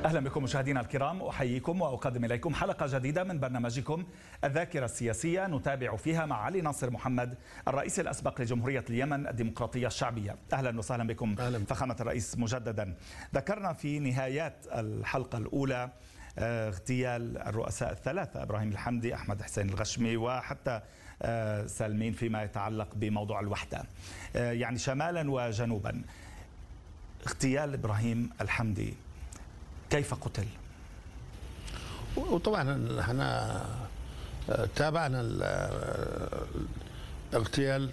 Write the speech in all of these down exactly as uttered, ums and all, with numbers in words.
أهلا بكم مشاهدينا الكرام، أحييكم وأقدم إليكم حلقة جديدة من برنامجكم الذاكرة السياسية، نتابع فيها مع علي ناصر محمد الرئيس الأسبق لجمهورية اليمن الديمقراطية الشعبية. أهلا وسهلا بكم أهلا. فخامة الرئيس مجددا. ذكرنا في نهايات الحلقة الأولى اغتيال الرؤساء الثلاثة إبراهيم الحمدي، أحمد حسين الغشمي، وحتى سالمين فيما يتعلق بموضوع الوحدة، يعني شمالا وجنوبا. اغتيال إبراهيم الحمدي كيف قتل؟ وطبعا احنا تابعنا اغتيال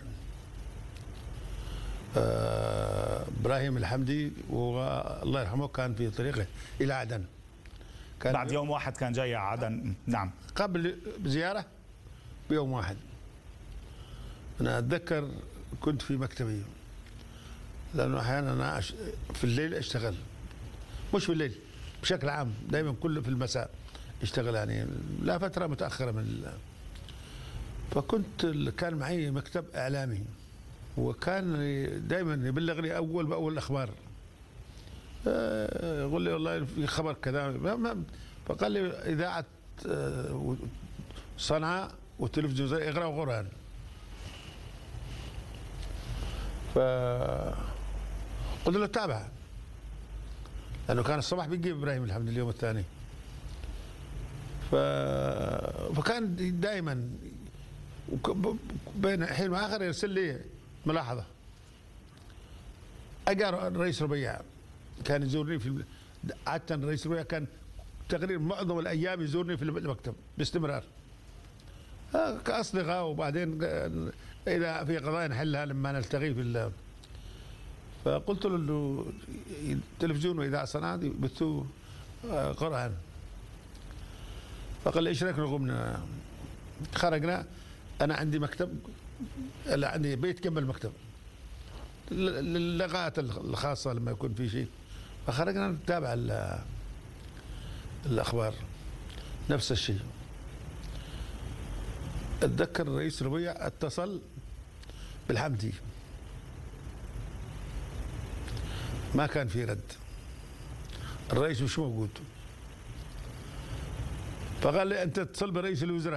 ابراهيم الحمدي، والله يرحمه كان في طريقه الى عدن. كان بعد يوم واحد كان جاي على عدن. نعم، قبل زياره بيوم واحد. انا اتذكر كنت في مكتبي، لانه احيانا انا في الليل اشتغل، مش في الليل بشكل عام، دائما كله في المساء اشتغل، يعني لا فتره متاخره من ال... فكنت كان معي مكتب اعلامي، وكان دائما يبلغ لي اول باول الاخبار. يقول لي والله في خبر كذا، فقال لي اذاعه صنعاء والتلفزيون اقرأوا قرآن. فقلت له تابع، لأنه كان الصباح بيجي إبراهيم الحمدي اليوم الثاني. ف... فكان دائما بين حين وآخر يرسل لي ملاحظة. أجا الرئيس ربيع كان يزورني في عادة، الرئيس ربيع كان تقريبا معظم الأيام يزورني في المكتب باستمرار كأصدقاء، وبعدين إذا في قضايا نحلها لما نلتقي في ال... فقلت له انه التلفزيون واذاعه صنعاء يبثوا قرآن. فقال لي ايش رايك نقوم؟ خرجنا، انا عندي مكتب، لا عندي بيت جنب المكتب للقاءات الخاصه لما يكون في شيء. فخرجنا نتابع الاخبار. نفس الشيء، اتذكر الرئيس ربيع اتصل بالحمدي، ما كان في رد، الرئيس مش موجود. فقال لي انت اتصل برئيس الوزراء.